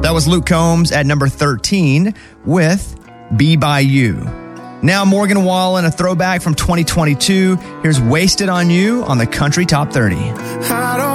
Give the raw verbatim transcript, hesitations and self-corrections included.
That was Luke Combs at number thirteen with Be By You. Now Morgan Wallen, a throwback from twenty twenty-two. Here's Wasted on You on the Country Top thirty. I don't